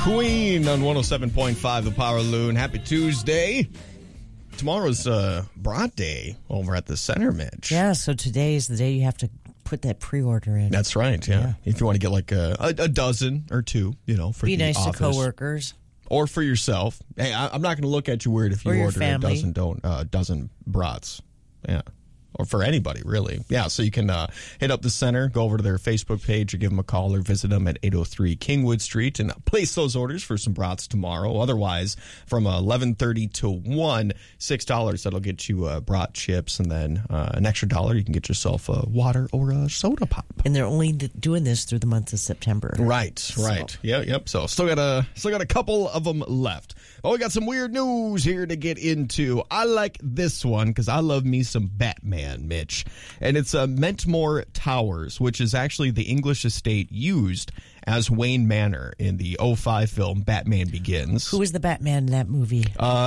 Queen on 107.5 The Power Loon. Happy Tuesday. Tomorrow's Brat Day over at the Center, Mitch. Yeah, so today is the day you have to put that pre-order in. That's right, yeah. If you want to get like a dozen or two, for Be the nice office. to coworkers. Or for yourself. Hey, I'm not going to look at you weird if you Or your order family. a dozen brats. Yeah. Or for anybody, really. Yeah, so you can hit up the Center, go over to their Facebook page, or give them a call, or visit them at 803 Kingwood Street, and place those orders for some brats tomorrow. Otherwise, from 11:30 to 1, $6, that'll get you brat chips, and then an extra $1, you can get yourself a water or a soda pop. And they're only doing this through the month of September. Right. Yep. So still got a couple of them left. Well, we got some weird news here to get into. I like this one because I love me some Batman, Mitch. And it's Mentmore Towers, which is actually the English estate used as Wayne Manor in the 2005 film Batman Begins. Who was the Batman in that movie?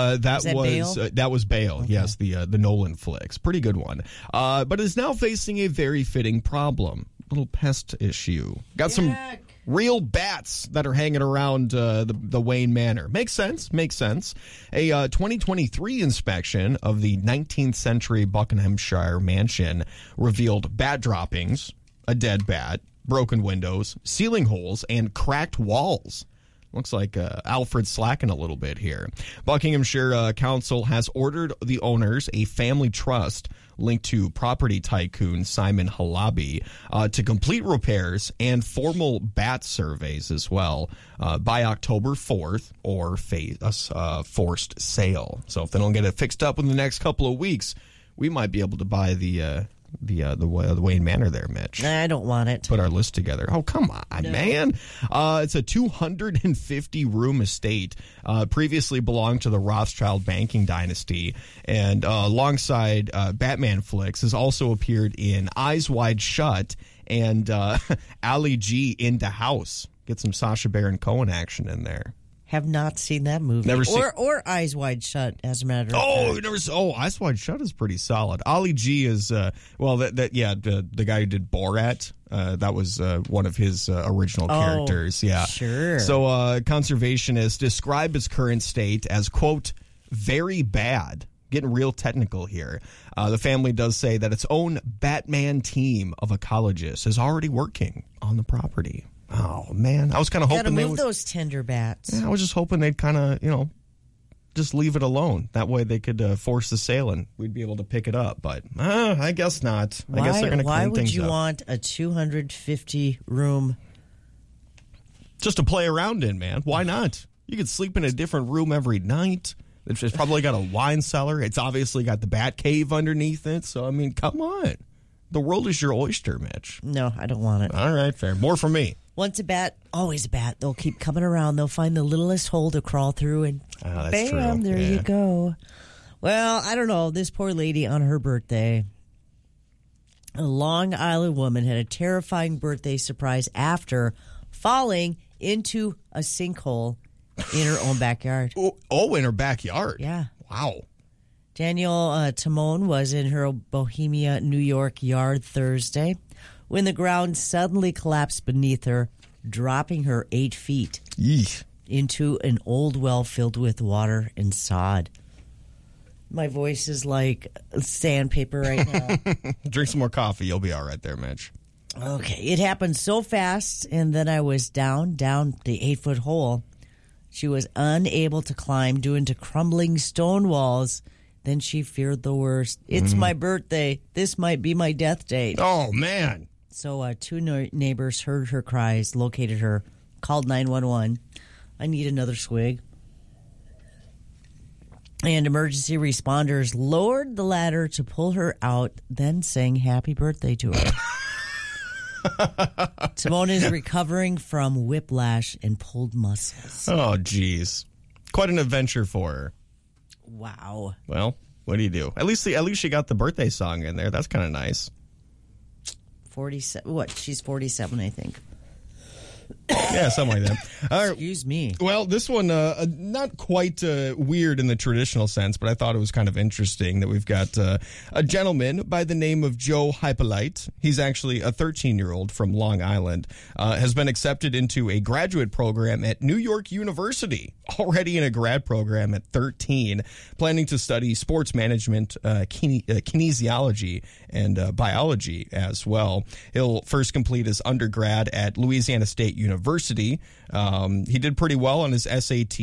That was Bale. Okay. Yes, the Nolan flicks. Pretty good one. But is now facing a very fitting problem. Little pest issue. Got some real bats that are hanging around the Wayne Manor. Makes sense. A 2023 inspection of the 19th century Buckinghamshire mansion revealed bat droppings, a dead bat, broken windows, ceiling holes, and cracked walls. Looks like Alfred slacking a little bit here. Buckinghamshire Council has ordered the owners, a family trust linked to property tycoon Simon Halaby, to complete repairs and formal bat surveys as well by October 4th or face forced sale. So if they don't get it fixed up in the next couple of weeks, we might be able to buy the Wayne Manor there, Mitch. I don't want it. Put our list together. Oh, come on, man. It's a 250-room estate. Previously belonged to the Rothschild banking dynasty. And alongside Batman flicks, has also appeared in Eyes Wide Shut and Ali G Into House. Get some Sacha Baron Cohen action in there. Have not seen that movie. Never seen. Or Eyes Wide Shut, as a matter of Oh, fact. Eyes Wide Shut is pretty solid. Ali G is the guy who did Borat. That was one of his original characters. Yeah, sure. So conservationists describe his current state as, quote, very bad. Getting real technical here. The family does say that its own Batman team of ecologists is already working on the property. Oh, man. I was kind of hoping they would those tender bats. Yeah, I was just hoping they'd kind of, just leave it alone. That way they could force the sale and we'd be able to pick it up. But I guess not. I guess they're going to clean things up. Why would you want a 250-room? Just to play around in, man. Why not? You could sleep in a different room every night. It's probably got a wine cellar. It's obviously got the bat cave underneath it. So, I mean, come on. The world is your oyster, Mitch. No, I don't want it. All right, fair. More for me. Once a bat, always a bat. They'll keep coming around. They'll find the littlest hole to crawl through, and that's bam, true. There you go. Well, I don't know. This poor lady on her birthday, a Long Island woman, had a terrifying birthday surprise after falling into a sinkhole in her own backyard. Oh, in her backyard? Yeah. Wow. Danielle Timone was in her Bohemia, New York yard Thursday when the ground suddenly collapsed beneath her, dropping her 8 feet into an old well filled with water and sod. My voice is like sandpaper right now. Drink some more coffee. You'll be all right there, Mitch. Okay. It happened so fast, and then I was down the 8-foot hole. She was unable to climb due to crumbling stone walls. Then she feared the worst. It's my birthday. This might be my death date. Oh, man. So 2 neighbors heard her cries, located her, called 911. I need another swig. And emergency responders lowered the ladder to pull her out, then sang happy birthday to her. Simone is recovering from whiplash and pulled muscles. Oh, geez. Quite an adventure for her. Wow. Well, what do you do? At least she got the birthday song in there. That's kind of nice. 47. What? She's 47, I think. Yeah, something like that. All right. Excuse me. Well, this one, not quite weird in the traditional sense, but I thought it was kind of interesting that we've got a gentleman by the name of Joe Hypolite. He's actually a 13-year-old from Long Island, has been accepted into a graduate program at New York University, already in a grad program at 13, planning to study sports management, kinesiology, and biology as well. He'll first complete his undergrad at Louisiana State University. He did pretty well on his SAT,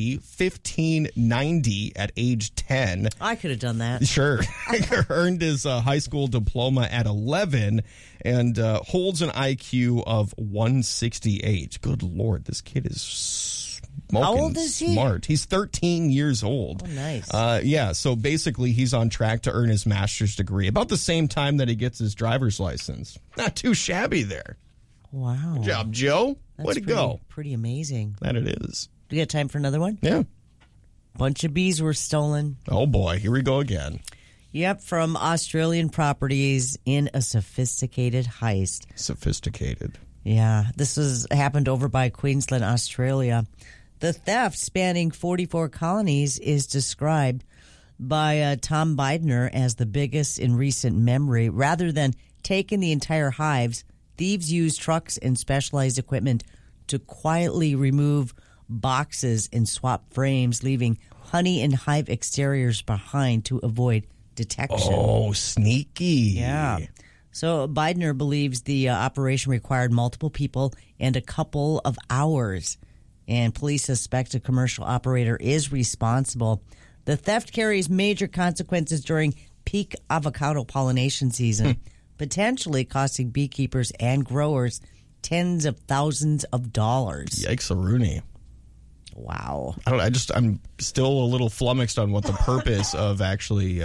1590 at age 10. I could have done that. Sure. Earned his high school diploma at 11 and holds an IQ of 168. Good Lord, this kid is smoking. How old is he? Smart. He's 13 years old. Oh, nice. Yeah, so basically he's on track to earn his master's degree about the same time that he gets his driver's license. Not too shabby there. Wow. Good job, Joe. Way to go. Pretty amazing. That it is. Do you got time for another one? Yeah. Bunch of bees were stolen. Oh, boy. Here we go again. Yep, from Australian properties in a sophisticated heist. Sophisticated. Yeah, this happened over by Queensland, Australia. The theft, spanning 44 colonies, is described by Tom Beidner as the biggest in recent memory. Rather than taking the entire hives, thieves used trucks and specialized equipment to quietly remove boxes and swap frames, leaving honey and hive exteriors behind to avoid detection. Oh, sneaky. Yeah. So Beidner believes the operation required multiple people and a couple of hours, and police suspect a commercial operator is responsible. The theft carries major consequences during peak avocado pollination season, potentially costing beekeepers and growers tens of thousands of dollars. Yikes-a-rooney. Wow. I'm still a little flummoxed on what the purpose of actually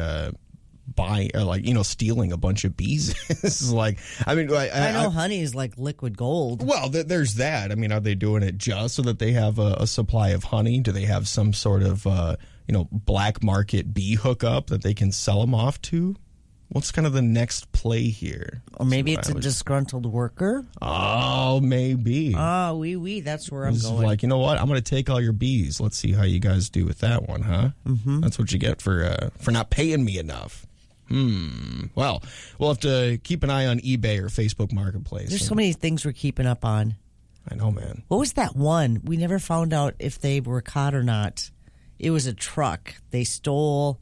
stealing a bunch of bees is. I know honey is like liquid gold. Well, there's that. I mean, are they doing it just so that they have a supply of honey? Do they have some sort of, black market bee hookup that they can sell them off to? What's kind of the next play here? Or maybe it's a disgruntled worker? Oh, maybe. Oh, oui. That's where I'm It's going. like, you know what? I'm going to take all your bees. Let's see how you guys do with that one, huh? Mm-hmm. That's what you get for not paying me enough. Well, we'll have to keep an eye on eBay or Facebook Marketplace. There's so many things we're keeping up on. I know, man. What was that one? We never found out if they were caught or not. It was a truck. They stole.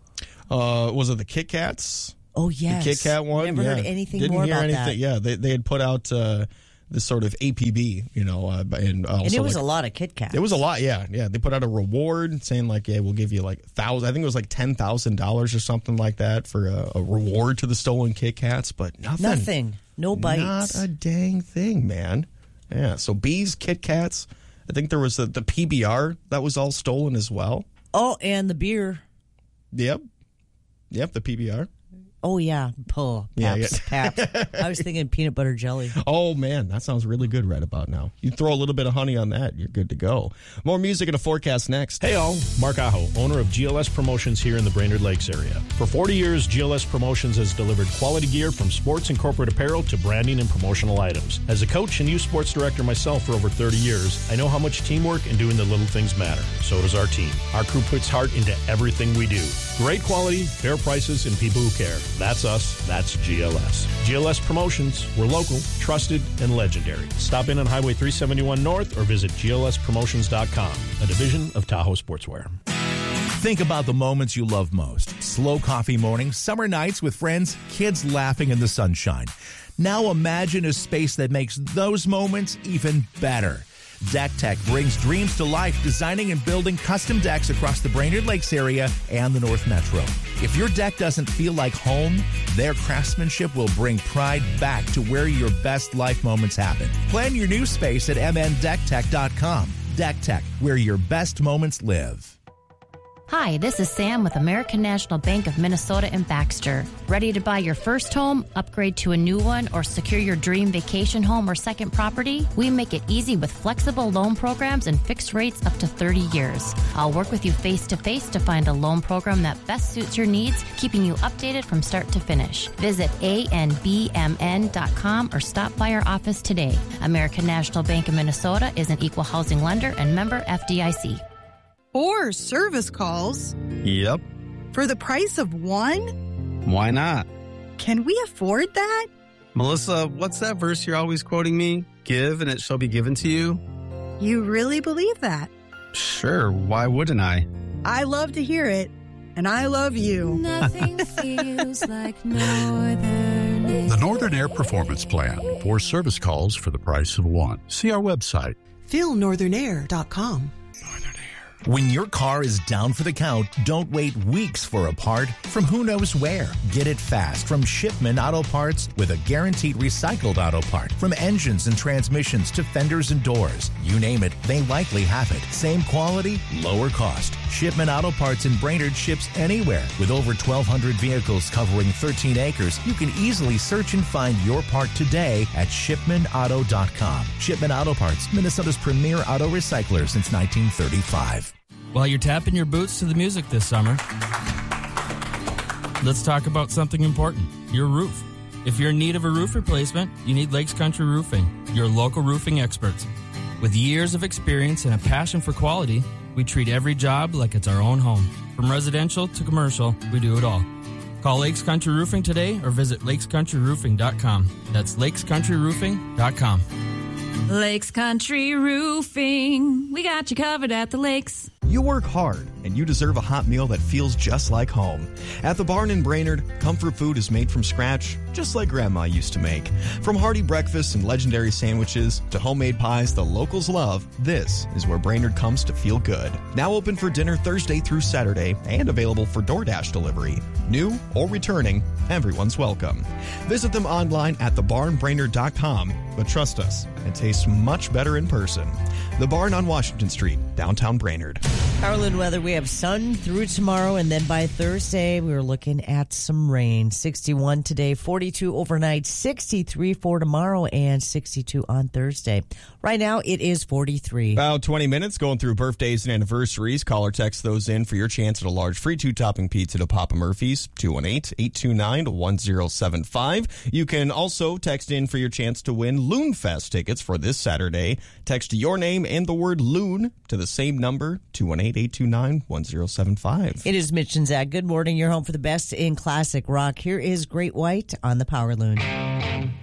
Was it the Kit Kats? Oh, yes. The Kit Kat one? Never heard anything more about that. Yeah, they had put out this sort of APB, and it was a lot of Kit Kats. It was a lot, yeah. They put out a reward saying we'll give you $1,000. I think it was $10,000 or something like that for a reward to the stolen Kit Kats, but nothing. Nothing. No bites. Not a dang thing, man. Yeah. So bees, Kit Kats. I think there was the PBR that was all stolen as well. Oh, and the beer. Yep. The PBR. Oh, yeah. Pabst. I was thinking peanut butter jelly. Oh, man. That sounds really good right about now. You throw a little bit of honey on that, you're good to go. More music and a forecast next. Hey, all. Mark Aho, owner of GLS Promotions here in the Brainerd Lakes area. For 40 years, GLS Promotions has delivered quality gear from sports and corporate apparel to branding and promotional items. As a coach and youth sports director myself for over 30 years, I know how much teamwork and doing the little things matter. So does our team. Our crew puts heart into everything we do. Great quality, fair prices, and people who care. That's us. That's GLS. GLS Promotions. We're local, trusted, and legendary. Stop in on Highway 371 North or visit glspromotions.com, a division of Tahoe Sportswear. Think about the moments you love most. Slow coffee mornings, summer nights with friends, kids laughing in the sunshine. Now imagine a space that makes those moments even better. Deck Tech brings dreams to life, designing and building custom decks across the Brainerd Lakes area and the North Metro. If your deck doesn't feel like home, their craftsmanship will bring pride back to where your best life moments happen. Plan your new space at mndecktech.com. Deck Tech, where your best moments live. Hi, this is Sam with American National Bank of Minnesota in Baxter. Ready to buy your first home, upgrade to a new one, or secure your dream vacation home or second property? We make it easy with flexible loan programs and fixed rates up to 30 years. I'll work with you face-to-face to find a loan program that best suits your needs, keeping you updated from start to finish. Visit anbmn.com or stop by our office today. American National Bank of Minnesota is an equal housing lender and member FDIC. Or service calls. Yep. For the price of one? Why not? Can we afford that? Melissa, what's that verse you're always quoting me? Give and it shall be given to you? You really believe that? Sure, why wouldn't I? I love to hear it, and I love you. Nothing feels like Northern Air. The Northern Air Performance Plan. 4 service calls for the price of one. See our website. FeelNorthernair.com. When your car is down for the count, don't wait weeks for a part from who knows where. Get it fast from Shipman Auto Parts with a guaranteed recycled auto part. From engines and transmissions to fenders and doors. You name it, they likely have it. Same quality, lower cost. Shipman Auto Parts in Brainerd ships anywhere. With over 1,200 vehicles covering 13 acres, you can easily search and find your part today at shipmanauto.com. Shipman Auto Parts, Minnesota's premier auto recycler since 1935. While you're tapping your boots to the music this summer, let's talk about something important, your roof. If you're in need of a roof replacement, you need Lakes Country Roofing, your local roofing experts. With years of experience and a passion for quality, we treat every job like it's our own home. From residential to commercial, we do it all. Call Lakes Country Roofing today or visit lakescountryroofing.com. That's lakescountryroofing.com. Lakes Country Roofing. We got you covered at the lakes. You work hard, and you deserve a hot meal that feels just like home. At the Barn in Brainerd, comfort food is made from scratch, just like Grandma used to make. From hearty breakfasts and legendary sandwiches to homemade pies the locals love, this is where Brainerd comes to feel good. Now open for dinner Thursday through Saturday and available for DoorDash delivery. New or returning, everyone's welcome. Visit them online at thebarnbrainerd.com, but trust us, it tastes much better in person. The Barn on Washington Street, downtown Brainerd. Carlin weather, we have sun through tomorrow, and then by Thursday, we're looking at some rain. 61 today, 42 overnight, 63 for tomorrow, and 62 on Thursday. Right now, it is 43. About 20 minutes going through birthdays and anniversaries. Call or text those in for your chance at a large free 2-topping pizza to Papa Murphy's, 218-829-1075. You can also text in for your chance to win Loon Fest tickets for this Saturday. Text your name and the word Loon to the same number, 218-829-1075. It is Mitch and Zach. Good morning. You're home for the best in classic rock. Here is Great White on the Power Loon.